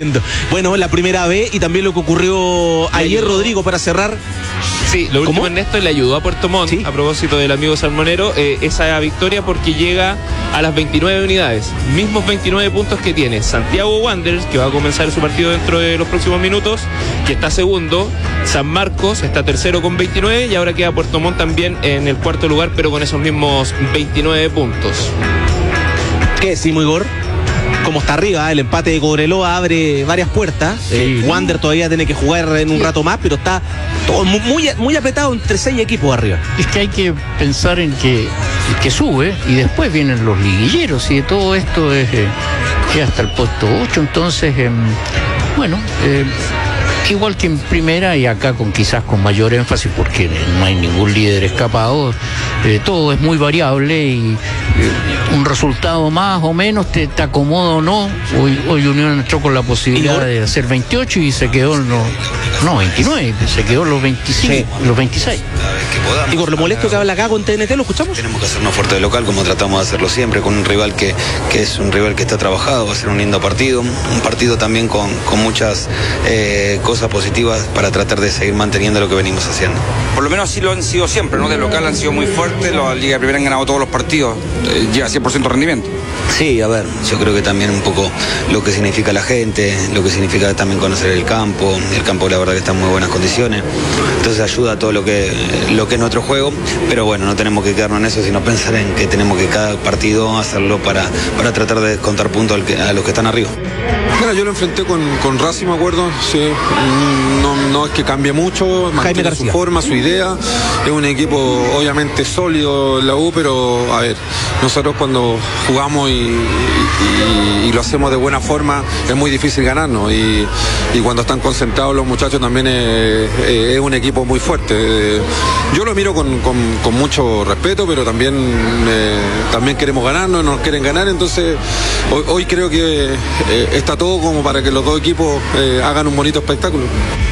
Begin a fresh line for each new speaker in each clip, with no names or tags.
entiendo. Bueno, la primera vez y también lo que ocurrió ayer, Rodrigo, para cerrar.
Sí, lo último, Ernesto, le ayudó a Puerto Montt, ¿sí? A propósito del amigo salmonero, esa victoria porque llega a las 29 unidades, mismos 29 puntos que tiene Santiago Wanderers, que va a comenzar su partido dentro de los próximos minutos, que está segundo, San Marcos está tercero con 29 y ahora queda Puerto Montt también en el cuarto lugar, pero con esos mismos 29 puntos.
¿Qué decimos, Igor? Como está arriba, el empate de Cobreloa abre varias puertas. Sí. Wander todavía tiene que jugar en un rato más, pero está todo muy apretado entre 6 equipos arriba.
Es que hay que pensar en que sube y después vienen los liguilleros y de todo esto es que hasta el puesto 8. Entonces, igual que en primera y acá quizás con mayor énfasis porque no hay ningún líder escapado, todo es muy variable y un resultado más o menos te acomoda o no. Hoy Unión entró con la posibilidad de hacer 28 y se quedó en los 29, se quedó en los 25, sí. Los 26.
Igor, lo molesto que habla acá con TNT, ¿lo escuchamos?
Tenemos que hacernos fuerte de local como tratamos de hacerlo siempre, con un rival que es un rival que está trabajado, va a ser un lindo partido, un partido también con muchas cosas positivas para tratar de seguir manteniendo lo que venimos haciendo.
Por lo menos así lo han sido siempre, ¿no? De local han sido muy fuertes, la Liga de Primera han ganado todos los partidos, lleva 100% rendimiento.
Sí, a ver, yo creo que también un poco lo que significa la gente, lo que significa también conocer el campo la verdad que está en muy buenas condiciones, entonces ayuda a todo lo que es nuestro juego, pero bueno, no tenemos que quedarnos en eso, sino pensar en que tenemos que cada partido hacerlo para tratar de contar puntos a los que están arriba.
Mira, yo lo enfrenté con Racing, me acuerdo, sí, no es que cambie mucho, mantiene su forma, su idea, es un equipo obviamente sólido en la U, pero a ver, nosotros cuando jugamos y lo hacemos de buena forma es muy difícil ganarnos y cuando están concentrados los muchachos también es un equipo muy fuerte. Yo lo miro con mucho respeto, pero también queremos ganarnos, nos quieren ganar, entonces hoy creo que está todo como para que los dos equipos hagan un bonito espectáculo.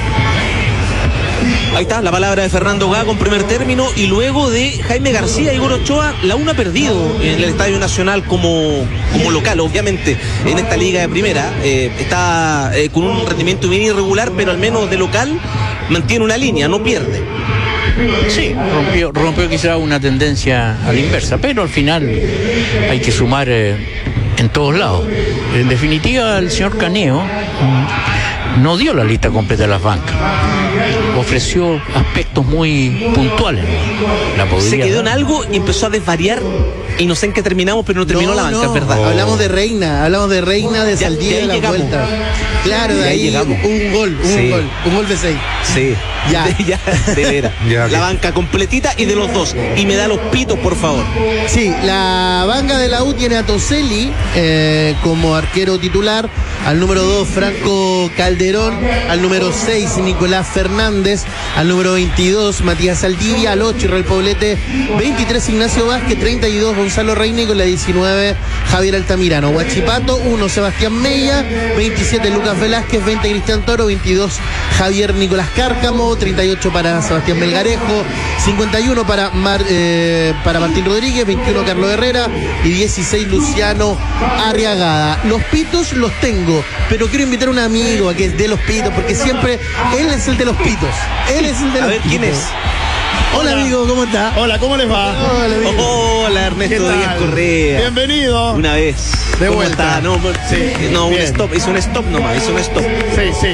Ahí está la palabra de Fernando Gago en primer término y luego de Jaime García. Igor Ochoa, la U ha perdido en el Estadio Nacional como local, obviamente en esta liga de primera, está con un rendimiento bien irregular, pero al menos de local mantiene una línea, no pierde.
Sí, rompió quizá una tendencia a la inversa, pero al final hay que sumar en todos lados. En definitiva, el señor Caneo no dio la lista completa de las bancas, ofreció aspectos muy puntuales.
Se quedó en algo y empezó a desvariar y no sé en qué terminamos, pero no terminó la banca, es verdad.
Hablamos de Reina, de Saldía de la
llegamos.
Vuelta. Claro, de ahí llegamos. Un gol de 6.
Sí, ya de veras. La banca completita y de los dos. Y me da los pitos, por favor.
Sí, la banca de la U tiene a Toselli como arquero titular, al número 2 Franco Calderón, al número 6 Nicolás Fernández, al número 22 Matías Saldivia, al 8 Israel Poblete, 23 Ignacio Vázquez, 32 Gonzalo Reina y con la 19 Javier Altamirano. Huachipato, 1 Sebastián Mella, 27 Lucas Velázquez, 20 Cristian Toro, 22 Javier Nicolás Cárcamo, 38 para Sebastián Melgarejo, 51 para Martín Rodríguez, 21 Carlos Herrera y 16 Luciano Arriagada. Los pitos los tengo, pero quiero invitar a un amigo a que dé los pitos, porque siempre él es el de los pitos. Él es el de los pitos.
¿Quién es?
Hola amigo, ¿cómo está?
Hola, ¿cómo les va?
Hola, amigo.
Hola Ernesto Díaz Correa.
Bienvenido.
Una vez.
De vuelta.
No, un stop, hizo un stop nomás, hizo un stop.
Sí.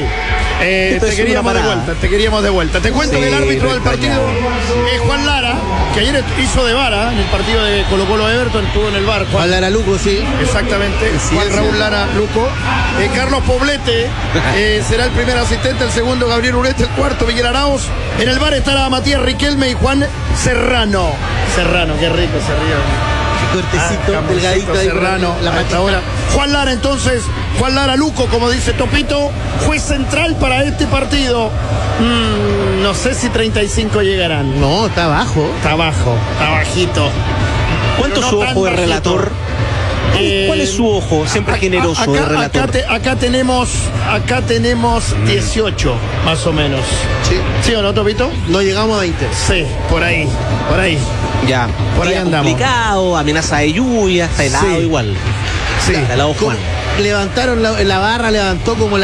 Te queríamos de vuelta. Te cuento que el árbitro del partido es Juan Lara, que ayer hizo de vara en el partido de Colo-Colo Everton, estuvo en el bar.
Juan Lara Luco, sí.
Exactamente, sí, Juan Raúl Lara Luco. Carlos Poblete será el primer asistente, el segundo Gabriel Urete, el cuarto Miguel Arauz. En el bar estará Matías Riquelme y Juan Serrano. Qué rico se ríe.
Cortecito, delgadito ahí.
Serrano, hasta ahora. Juan Lara entonces, Juan Lara Luco, como dice Topito, fue central para este partido. No sé si 35 llegarán.
No, está bajo.
Está bajito.
¿Cuánto su ojo de relator? ¿Cuál es su ojo siempre generoso de relator?
Acá tenemos 18, más o menos. ¿Sí o no, Topito?
No llegamos a 20.
Sí, por ahí.
Ya,
por ahí andamos.
Complicado, amenaza de lluvia, está helado igual.
Sí,
está helado Juan.
Levantaron la barra, levantó como